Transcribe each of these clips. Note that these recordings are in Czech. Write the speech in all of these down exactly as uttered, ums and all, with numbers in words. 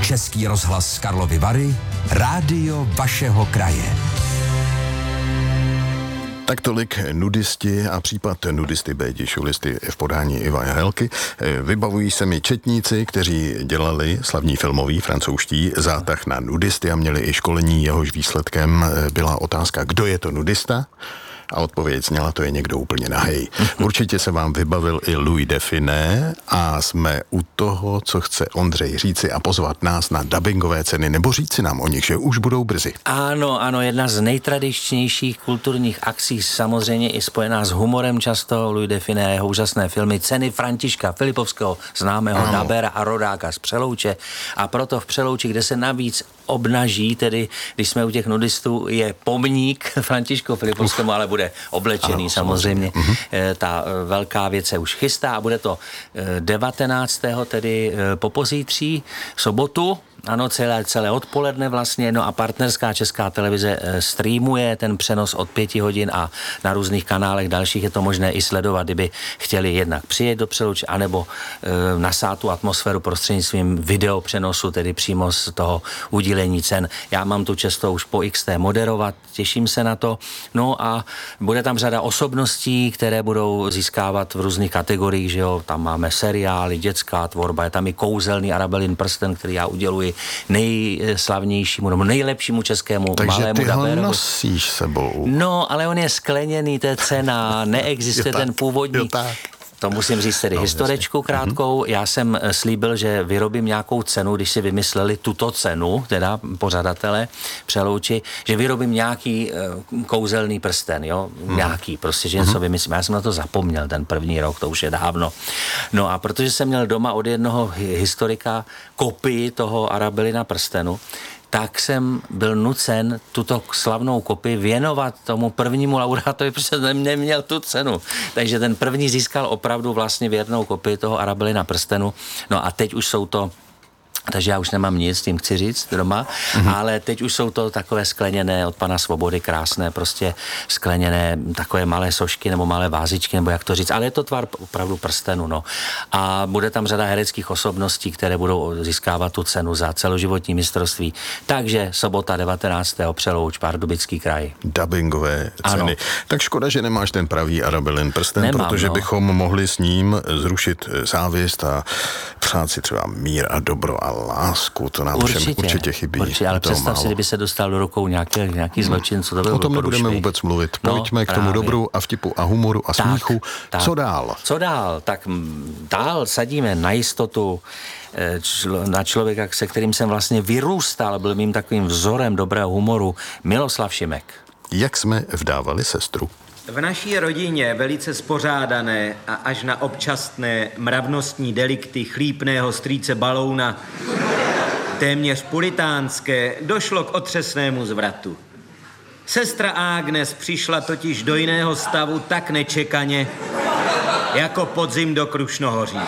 Český rozhlas Karlovy Vary, rádio vašeho kraje. Tak tolik nudisti a případ nudisty Bédi Šulisty v podání Iva Jahelky. Vybavují se mi četníci, kteří dělali slavní filmový francouzští zátah na nudisty a měli i školení, jehož výsledkem byla otázka, kdo je to nudista? A odpověď zněla, to je někdo úplně nahej. Určitě se vám vybavil i Louis Define a jsme u toho, co chce Ondřej říci a pozvat nás na dabingové ceny, nebo říci nám o nich, že už budou brzy. Ano, ano, jedna z nejtradičnějších kulturních akcí, samozřejmě i spojená s humorem často, Louis Define, jeho úžasné filmy, ceny Františka Filipovského, známého ano. dabera a rodáka z Přelouče. A proto v Přelouči, kde se navíc obnaží, tedy když jsme u těch nudistů, je pomník Františku Filipovskému, ale bude oblečený ano, samozřejmě. samozřejmě. Uh-huh. Ta velká věc se už chystá a bude to devatenáctého tedy popozítří, sobotu, ano, celé, celé odpoledne vlastně, no a partnerská Česká televize e, streamuje ten přenos od pěti hodin a na různých kanálech dalších je to možné i sledovat, kdyby chtěli jednak přijet do Přelouče, anebo e, nasát tu atmosféru prostřednictvím videopřenosu, tedy přímo z toho udílení cen. Já mám tu čest to už po iks té moderovat, těším se na to. No a bude tam řada osobností, které budou získávat v různých kategoriích, že jo, tam máme seriály, dětská tvorba, je tam i kouzelný Arabelin prsten, který já uděluji nejslavnějšímu, nebo nejlepšímu českému takže malému daberovi. Takže ty ho nosíš sebou. No, ale on je skleněný, to je cena, neexistuje ten původní. Jo, tak. To musím říct tedy no, historičku krátkou. Já jsem slíbil, že vyrobím nějakou cenu, když si vymysleli tuto cenu, teda pořadatele Přelouči, že vyrobím nějaký uh, kouzelný prsten, jo, hmm. nějaký, prostě, že něco hmm. vymyslím. Já jsem na to zapomněl ten první rok, to už je dávno. No a protože jsem měl doma od jednoho historika kopii toho Arabelina prstenu, tak jsem byl nucen tuto slavnou kopii věnovat tomu prvnímu laureátovi, protože jsem neměl tu cenu. Takže ten první získal opravdu vlastně věrnou kopii toho Arabelina prstenu. No a teď už jsou to, takže já už nemám nic, tím chci říct doma, mm-hmm. ale teď už jsou to takové skleněné od pana Svobody, krásné, prostě skleněné takové malé sošky nebo malé vázičky, nebo jak to říct, ale je to tvar opravdu prstenu, no. A bude tam řada hereckých osobností, které budou získávat tu cenu za celoživotní mistrovství. Takže sobota devatenáctého Přelouč, Pardubický kraj. Dabingové ceny. Ano. Tak škoda, že nemáš ten pravý Arabelin prsten, Nemám, protože no. bychom mohli s ním zrušit závist a přát si třeba mír a dobro a lásku, to nám určitě, všem určitě chybí. Určitě, ale představ málo. si, kdyby se dostal do rukou nějaký, nějaký zločinců, to by o tom nebudeme vůbec mluvit. Pojďme no, k tomu právě. dobru a vtipu a humoru a tak, smíchu. Tak. Co dál? Co dál? Tak dál sadíme na jistotu člo, na člověka, se kterým jsem vlastně vyrůstal, byl mým takovým vzorem dobrého humoru, Miloslav Šimek. Jak jsme vdávali sestru? V naší rodině velice spořádané a až na občasné mravnostní delikty chlípného strýce Balouna, téměř puritánské, došlo k otřesnému zvratu. Sestra Agnes přišla totiž do jiného stavu tak nečekaně, jako podzim do Krušnohoří.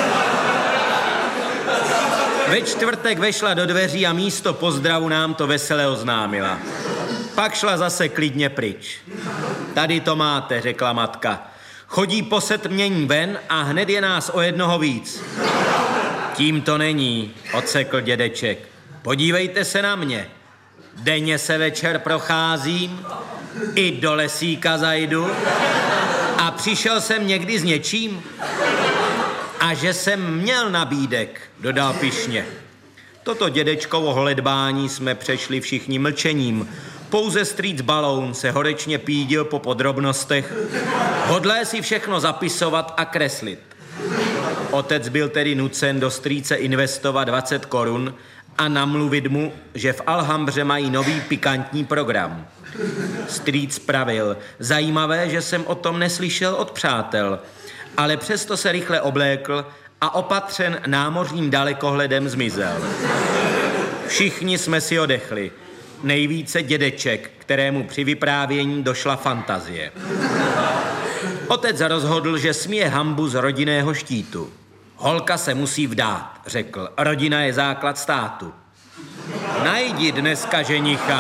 Ve čtvrtek vešla do dveří a místo pozdravu nám to vesele oznámila. Pak šla zase klidně pryč. Tady to máte, řekla matka. Chodí po setmění ven a hned je nás o jednoho víc. Tím to není, odsekl dědeček. Podívejte se na mě. Denně se večer procházím, i do lesíka zajdu a přišel jsem někdy s něčím. A že jsem měl nabídek, dodal pyšně. Toto dědečkovo holedbání jsme přešli všichni mlčením. Pouze strýc Baloun se horečně pídil po podrobnostech, hodlé si všechno zapisovat a kreslit. Otec byl tedy nucen do strýce investovat dvacet korun a namluvit mu, že v Alhambře mají nový pikantní program. Strýc pravil, zajímavé, že jsem o tom neslyšel od přátel, ale přesto se rychle oblékl a opatřen námořním dalekohledem zmizel. Všichni jsme si odechli. Nejvíce dědeček, kterému při vyprávění došla fantazie. Otec rozhodl, že smije hanbu z rodinného štítu. Holka se musí vdát, řekl. Rodina je základ státu. Najdi dneska ženicha.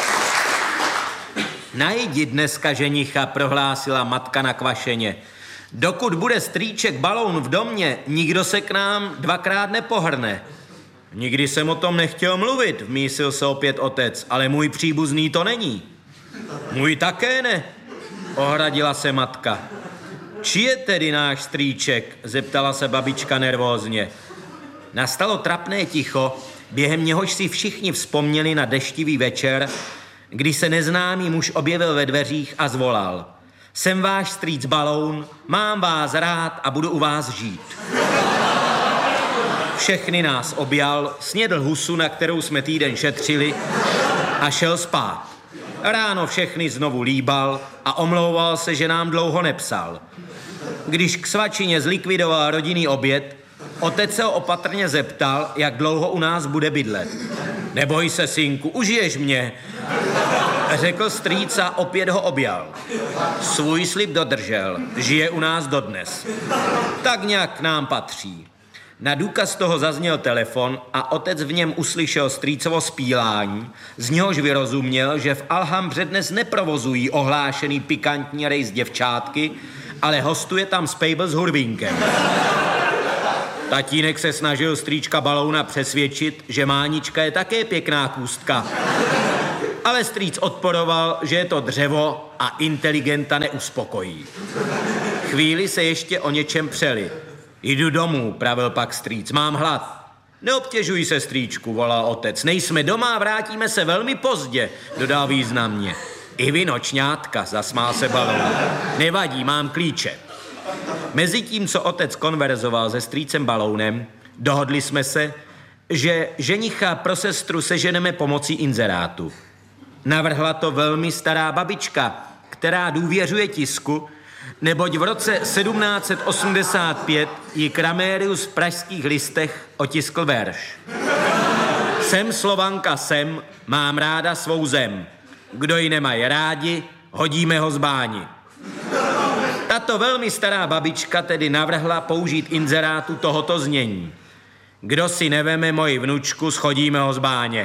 Najdi dneska ženicha, prohlásila matka na kvašeně. Dokud bude strýček Baloun v domě, nikdo se k nám dvakrát nepohrne. Nikdy jsem o tom nechtěl mluvit, vmísil se opět otec, ale můj příbuzný to není. Můj také ne, ohradila se matka. Či je tedy náš strýček, zeptala se babička nervózně. Nastalo trapné ticho, během něhož si všichni vzpomněli na deštivý večer, kdy se neznámý muž objevil ve dveřích a zvolal. Jsem váš strýc Baloun, mám vás rád a budu u vás žít. Všechny nás objal, snědl husu, na kterou jsme týden šetřili, a šel spát. Ráno všechny znovu líbal a omlouval se, že nám dlouho nepsal. Když k svačině zlikvidoval rodinný oběd, otec se ho opatrně zeptal, jak dlouho u nás bude bydlet. Neboj se, synku, užiješ mě, řekl strýc a opět ho objal. Svůj slib dodržel, žije u nás dodnes. Tak nějak k nám patří. Na důkaz toho zazněl telefon a otec v něm uslyšel strýcovo zpílání, z něhož vyrozuměl, že v Alhambře dnes neprovozují ohlášený pikantní rejs děvčátky, ale hostuje tam Spejbl s hurvínkem. Tatínek se snažil strýčka Balouna přesvědčit, že Mánička je také pěkná kůstka. Ale strýc odporoval, že je to dřevo a inteligenta neuspokojí. Chvíli se ještě o něčem přeli. Jdu domů, pravil pak strýc, mám hlad. Neobtěžuj se, strýčku, volal otec. Nejsme doma, vrátíme se velmi pozdě, dodal významně. I vy, nočňátka, zasmál se Baloun. Nevadí, mám klíče. Mezitím, co otec konverzoval se strýcem Balounem, dohodli jsme se, že ženicha pro sestru seženeme pomocí inzerátu. Navrhla to velmi stará babička, která důvěřuje tisku, neboť v roce sedmnáct set osmdesát pět ji Kramérius v Pražských listech otiskl verš. Jsem Slovanka, jsem, mám ráda svou zem. Kdo ji nemají rádi, hodíme ho z báni. Tato velmi stará babička tedy navrhla použít inzerátu tohoto znění. Kdo si neveme moji vnučku, schodíme ho z báně.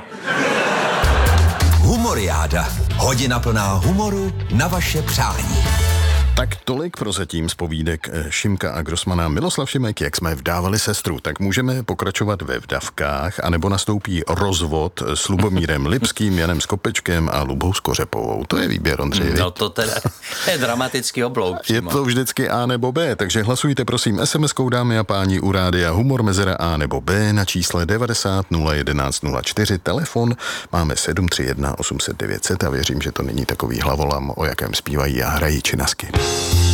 Humoriáda. Hodina plná humoru na vaše přání. Tak tolik prozatím z povídek Šimka a Grossmana. Miloslav Šimek, jak jsme vdávali sestru, tak můžeme pokračovat ve vdavkách, anebo nastoupí rozvod s Lubomírem Lipským, Janem Skopečkem a Lubou Skořepovou. To je výběr, Ondřej. No to teda je dramatický oblouk. Přímo. Je to vždycky A nebo B, takže hlasujte prosím es em eskou, dámy a páni, u rádia Humor mezera A nebo B na čísle devadesát nula jedenáct nula čtyři. Telefon máme sedm tři jedna osm set devět set a věřím, že to není takový hlavolam, o jakém zpívají Já hrají činasky.